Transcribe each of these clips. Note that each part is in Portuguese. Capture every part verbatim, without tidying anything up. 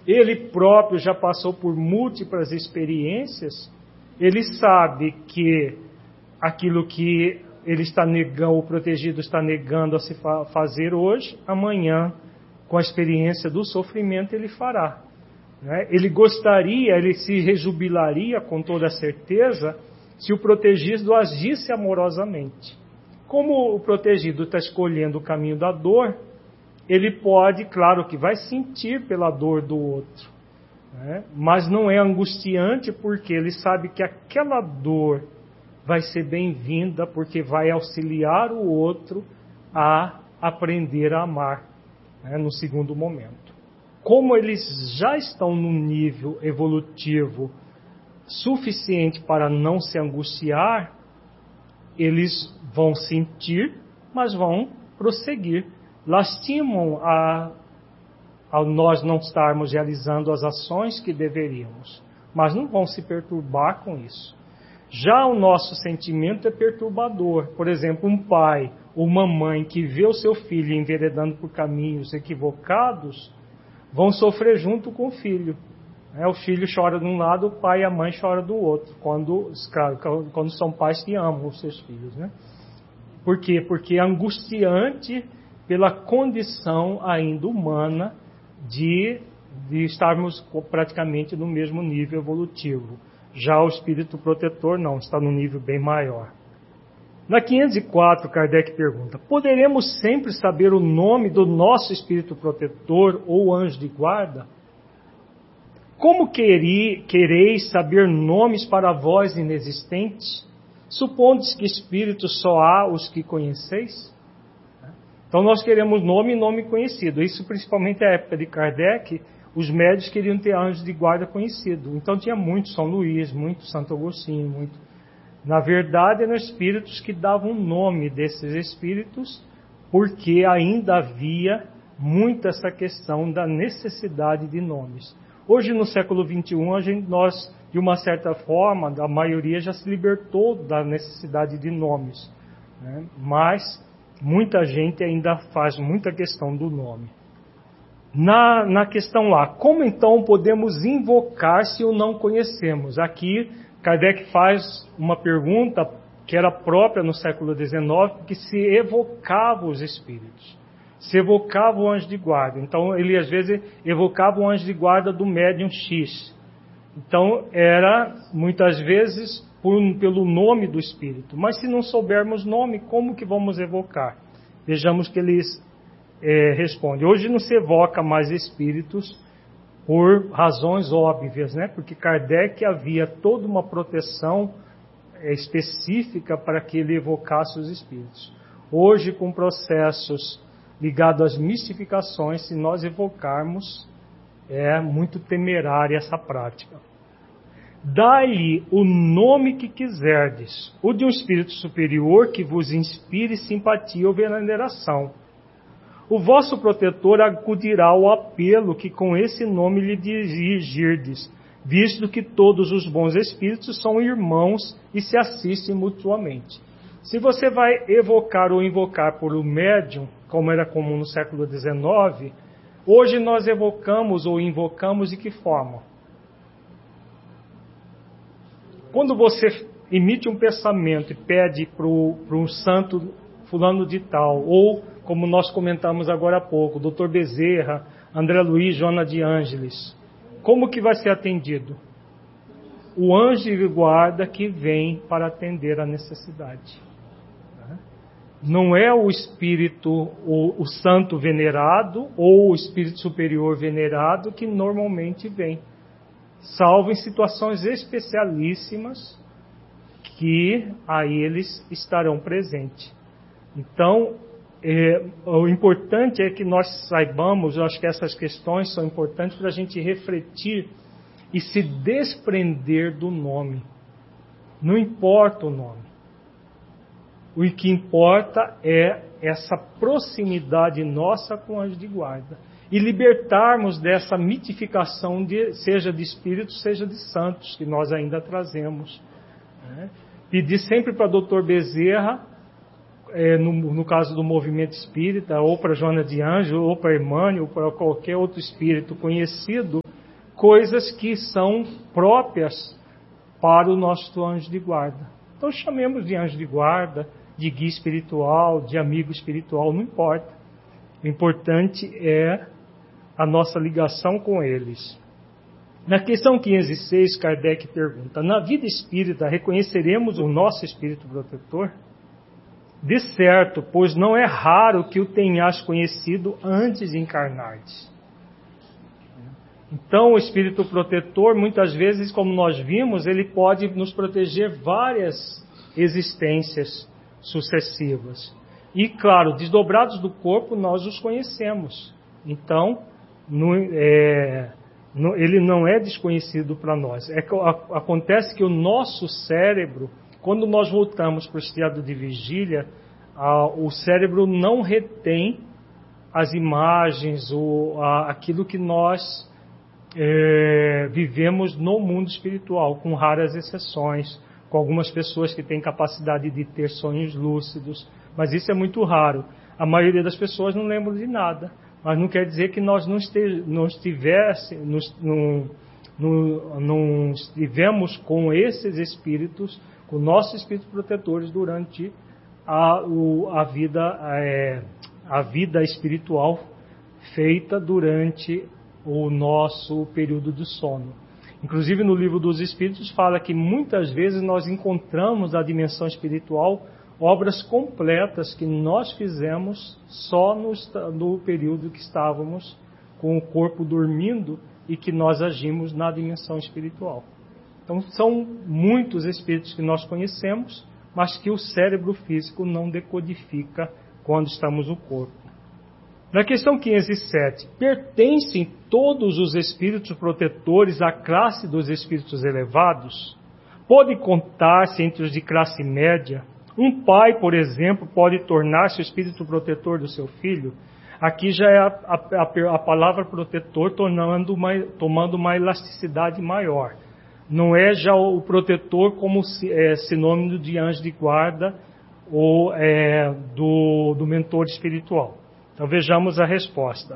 ele próprio já passou por múltiplas experiências, ele sabe que aquilo que ele está negando, o protegido está negando a se fa- fazer hoje, amanhã, com a experiência do sofrimento, ele fará. Né? Ele gostaria, ele se rejubilaria com toda certeza, se o protegido agisse amorosamente. Como o protegido está escolhendo o caminho da dor, ele pode, claro que vai sentir pela dor do outro, né? Mas não é angustiante, porque ele sabe que aquela dor vai ser bem-vinda, porque vai auxiliar o outro a aprender a amar, né, no segundo momento. Como eles já estão num nível evolutivo suficiente para não se angustiar, eles vão sentir, mas vão prosseguir. Lastimam a, a nós não estarmos realizando as ações que deveríamos, mas não vão se perturbar com isso. Já o nosso sentimento é perturbador. Por exemplo, um pai ou uma mãe que vê o seu filho enveredando por caminhos equivocados, vão sofrer junto com o filho. É, o filho chora de um lado, o pai e a mãe choram do outro, quando, claro, quando são pais que amam os seus filhos. Né? Por quê? Porque é angustiante pela condição ainda humana de, de estarmos praticamente no mesmo nível evolutivo. Já o espírito protetor não, está num nível bem maior. Na quinhentos e quatro, Kardec pergunta: poderemos sempre saber o nome do nosso espírito protetor ou anjo de guarda? Como queri, quereis saber nomes para vós inexistentes? Supondes que espíritos só há os que conheceis? Então nós queremos nome e nome conhecido. Isso principalmente na época de Kardec, os médios queriam ter anjos de guarda conhecido. Então tinha muito São Luís, muito Santo Agostinho, muito... Na verdade eram espíritos que davam o nome desses espíritos, porque ainda havia muito essa questão da necessidade de nomes. Hoje, no século vinte e um, a gente, nós, de uma certa forma, a maioria já se libertou da necessidade de nomes, né? Mas muita gente ainda faz muita questão do nome. Na, na questão lá, como então podemos invocar se o não conhecemos? Aqui, Kardec faz uma pergunta que era própria no século dezenove, que se evocava os espíritos. Se evocava o anjo de guarda. Então, ele às vezes evocava o anjo de guarda do médium X. Então, era muitas vezes por, pelo nome do espírito. Mas se não soubermos nome, como que vamos evocar? Vejamos que eles é, respondem. Hoje não se evoca mais espíritos por razões óbvias, né? Porque Kardec havia toda uma proteção é, específica para que ele evocasse os espíritos. Hoje, com processos ligado às mistificações, se nós evocarmos, é muito temerária essa prática. Dai-lhe o nome que quiserdes, o de um espírito superior que vos inspire simpatia ou veneração. O vosso protetor acudirá ao apelo que com esse nome lhe dirigirdes, visto que todos os bons espíritos são irmãos e se assistem mutuamente. Se você vai evocar ou invocar por um médium, como era comum no século dezenove, hoje nós evocamos ou invocamos de que forma? Quando você emite um pensamento e pede para um santo fulano de tal, ou, como nós comentamos agora há pouco, doutor Bezerra, André Luiz, Joana de Ângeles, como que vai ser atendido? O anjo de guarda que vem para atender a necessidade. Não é o espírito, o, o santo venerado ou o espírito superior venerado que normalmente vem, salvo em situações especialíssimas que aí eles estarão presentes. Então, é, o importante é que nós saibamos, eu acho que essas questões são importantes para a gente refletir e se desprender do nome. Não importa o nome. O que importa é essa proximidade nossa com o anjo de guarda. E libertarmos dessa mitificação, de, seja de espíritos, seja de santos, que nós ainda trazemos. Né? Pedir sempre para doutor Bezerra, é, no, no caso do movimento espírita, ou para Joana de Ângelo, ou para Emmanuel, ou para qualquer outro espírito conhecido, coisas que são próprias para o nosso anjo de guarda. Então chamemos de anjo de guarda, de guia espiritual, de amigo espiritual, não importa. O importante é a nossa ligação com eles. Na questão quinhentos e seis, Kardec pergunta: na vida espírita reconheceremos o nosso espírito protetor? De certo, pois não é raro que o tenhas conhecido antes de encarnares. Então, o espírito protetor, muitas vezes, como nós vimos, ele pode nos proteger várias existências sucessivas. E, claro, desdobrados do corpo, nós os conhecemos. Então, no, é, no, ele não é desconhecido para nós. É, a, acontece que o nosso cérebro, quando nós voltamos para o estado de vigília, a, o cérebro não retém as imagens, ou a, aquilo que nós É, vivemos no mundo espiritual, com raras exceções, com algumas pessoas que têm capacidade de ter sonhos lúcidos, mas isso é muito raro. A maioria das pessoas não lembra de nada, mas não quer dizer que nós não, este, não, estivesse, não, não, não estivemos com esses espíritos, com nossos espíritos protetores durante a, o, a, vida, é, a vida espiritual feita durante o nosso período de sono. Inclusive no livro dos Espíritos fala que muitas vezes nós encontramos na dimensão espiritual obras completas que nós fizemos só no, no período que estávamos com o corpo dormindo e que nós agimos na dimensão espiritual. Então são muitos espíritos que nós conhecemos, mas que o cérebro físico não decodifica quando estamos no corpo. Na questão quinhentos e sete, pertencem todos os espíritos protetores à classe dos espíritos elevados? Pode contar-se entre os de classe média? Um pai, por exemplo, pode tornar-se o espírito protetor do seu filho? Aqui já é a, a, a palavra protetor tornando uma, tomando uma elasticidade maior. Não é já o protetor como é, sinônimo de anjo de guarda ou é, do, do mentor espiritual. Então vejamos a resposta.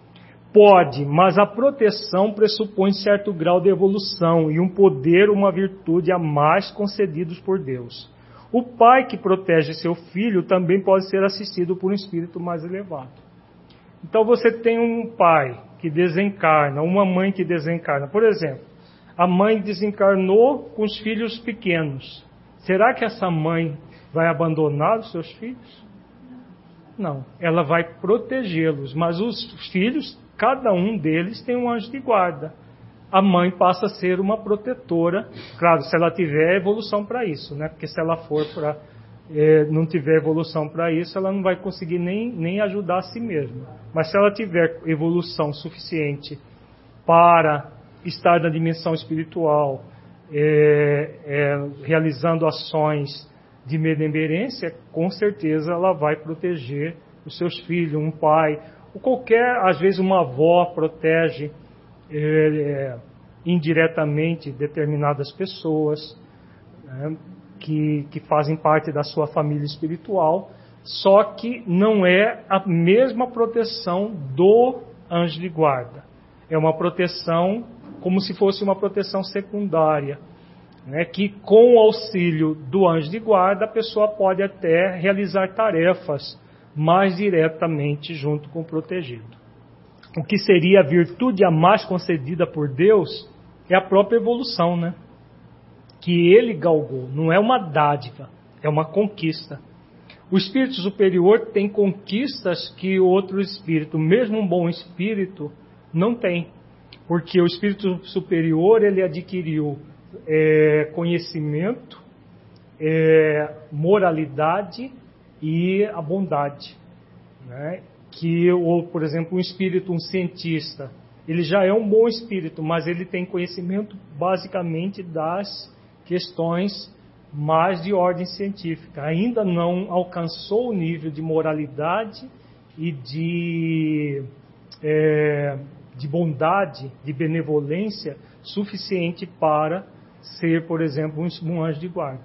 Pode, mas a proteção pressupõe certo grau de evolução e um poder, uma virtude a mais concedidos por Deus. O pai que protege seu filho também pode ser assistido por um espírito mais elevado. Então você tem um pai que desencarna, uma mãe que desencarna. Por exemplo, a mãe desencarnou com os filhos pequenos. Será que essa mãe vai abandonar os seus filhos? Não, ela vai protegê-los, mas os filhos, cada um deles tem um anjo de guarda. A mãe passa a ser uma protetora, claro, se ela tiver evolução para isso, né? Porque se ela for para é, não tiver evolução para isso, ela não vai conseguir nem, nem ajudar a si mesma. Mas se ela tiver evolução suficiente para estar na dimensão espiritual, é, é, realizando ações de benemerência, com certeza ela vai proteger os seus filhos, um pai, ou qualquer, às vezes uma avó protege é, indiretamente determinadas pessoas, né, que, que fazem parte da sua família espiritual, só que não é a mesma proteção do anjo de guarda. É uma proteção como se fosse uma proteção secundária, né, que com o auxílio do anjo de guarda a pessoa pode até realizar tarefas mais diretamente junto com o protegido. O que seria a virtude a mais concedida por Deus é a própria evolução, né, que ele galgou. Não é uma dádiva, é uma conquista. O espírito superior tem conquistas que outro espírito, mesmo um bom espírito, não tem. Porque o espírito superior ele adquiriu É, conhecimento, é, moralidade e a bondade, né? Que, ou, por exemplo, um espírito, um cientista, ele já é um bom espírito, mas ele tem conhecimento basicamente das questões mais de ordem científica. Ainda não alcançou o nível de moralidade e de, é, de bondade, de benevolência suficiente para ser, por exemplo, um anjo de guarda.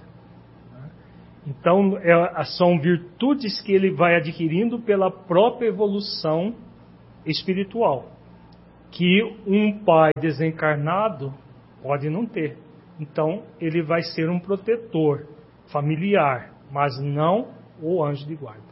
Então, é, são virtudes que ele vai adquirindo pela própria evolução espiritual. que um pai desencarnado pode não ter. Então, ele vai ser um protetor familiar, mas não o anjo de guarda.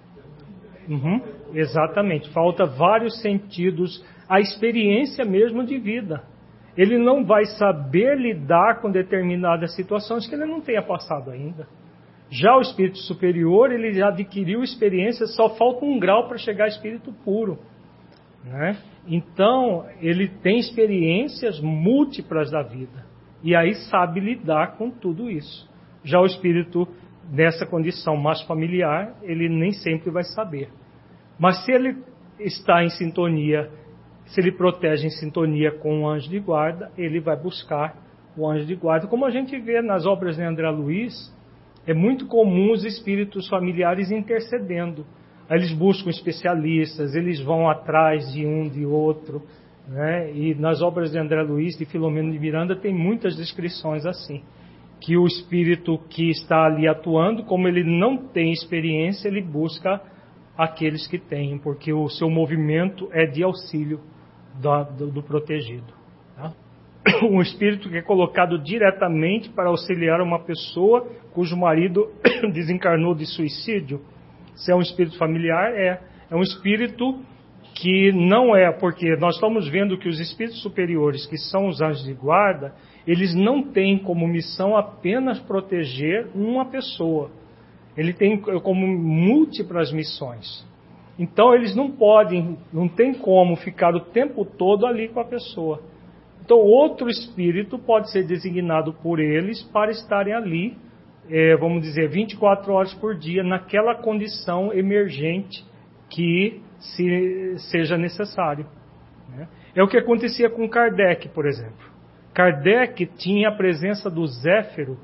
Uhum, exatamente. Falta vários sentidos, a experiência mesmo de vida. Ele não vai saber lidar com determinadas situações que ele não tenha passado ainda. Já o espírito superior, ele já adquiriu experiência, só falta um grau para chegar a espírito puro, né? Então, ele tem experiências múltiplas da vida. E aí sabe lidar com tudo isso. Já o espírito, nessa condição mais familiar, ele nem sempre vai saber. Mas se ele está em sintonia, se ele protege em sintonia com o anjo de guarda, ele vai buscar o anjo de guarda. Como a gente vê nas obras de André Luiz, é muito comum os espíritos familiares intercedendo. Aí eles buscam especialistas, eles vão atrás de um, de outro, né? E nas obras de André Luiz, de Filomeno de Miranda, tem muitas descrições assim. Que o espírito que está ali atuando, como ele não tem experiência, ele busca aqueles que têm, porque o seu movimento é de auxílio do, do, do protegido. Tá? Um espírito que é colocado diretamente para auxiliar uma pessoa cujo marido desencarnou de suicídio. Se é um espírito familiar, é. É um espírito que não é, porque nós estamos vendo que os espíritos superiores, que são os anjos de guarda, eles não têm como missão apenas proteger uma pessoa. Ele tem como múltiplas missões. Então eles não podem, não tem como ficar o tempo todo ali com a pessoa. Então outro espírito pode ser designado por eles para estarem ali, é, vamos dizer, vinte e quatro horas por dia, naquela condição emergente que se, seja necessário. Né? É o que acontecia com Kardec, por exemplo. Kardec tinha a presença do Zéfiro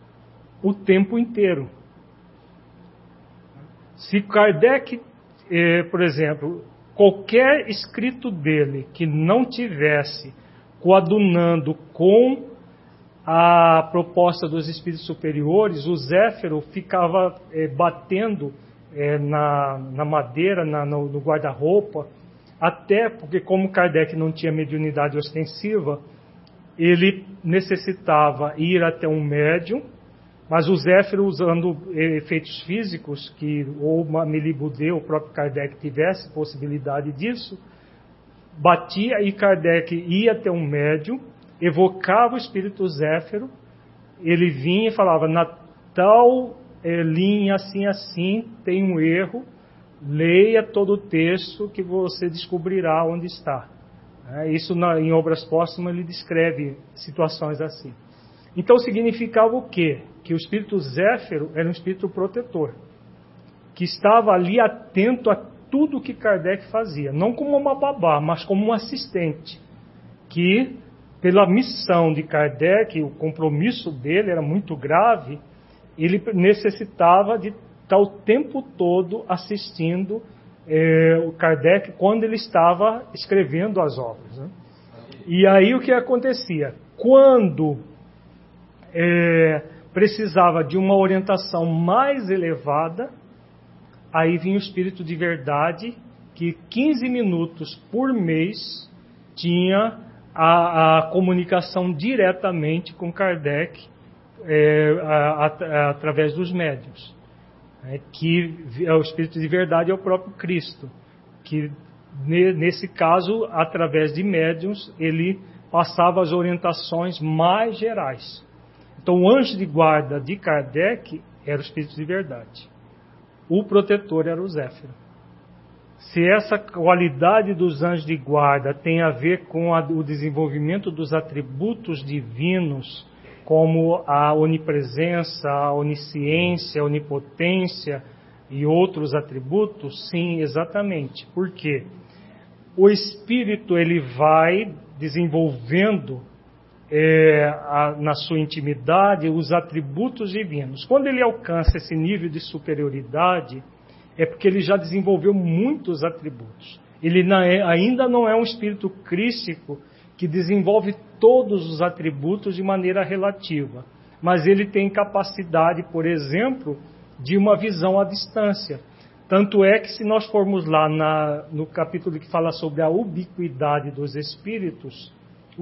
o tempo inteiro. Se Kardec, eh, por exemplo, qualquer escrito dele que não tivesse coadunando com a proposta dos espíritos superiores, o Zéfiro ficava eh, batendo eh, na, na madeira, na, no, no guarda-roupa, até porque como Kardec não tinha mediunidade ostensiva, ele necessitava ir até um médium, mas o Zéfiro, usando efeitos físicos, que ou Melibudê, o próprio Kardec tivesse possibilidade disso, batia e Kardec ia até um médium, evocava o espírito Zéfiro, ele vinha e falava, na tal é, linha assim assim tem um erro, leia todo o texto que você descobrirá onde está. É, isso na, em Obras Póstumas ele descreve situações assim. Então significava o quê? Que o espírito Zéfiro era um espírito protetor, que estava ali atento a tudo que Kardec fazia, não como uma babá, mas como um assistente, que pela missão de Kardec, o compromisso dele era muito grave, ele necessitava de estar o tempo todo assistindo eh, o Kardec quando ele estava escrevendo as obras. Né? E aí o que acontecia? Quando é, precisava de uma orientação mais elevada, aí vinha o Espírito de Verdade, que quinze minutos por mês tinha a, a comunicação diretamente com Kardec, é, a, a, através dos médiuns. É, que é o Espírito de Verdade é o próprio Cristo, que nesse caso, através de médiuns, ele passava as orientações mais gerais. Então, o anjo de guarda de Kardec era o Espírito de Verdade. O protetor era o Zéfiro. Se essa qualidade dos anjos de guarda tem a ver com a, o desenvolvimento dos atributos divinos, como a onipresença, a onisciência, a onipotência e outros atributos, sim, exatamente. Por quê? O espírito ele vai desenvolvendo é, a, na sua intimidade os atributos divinos. Quando ele alcança esse nível de superioridade, é porque ele já desenvolveu muitos atributos. Ele não é, ainda não é um espírito crístico que desenvolve todos os atributos de maneira relativa, mas ele tem capacidade, por exemplo, de uma visão à distância. Tanto é que se nós formos lá na, no capítulo que fala sobre a ubiquidade dos espíritos,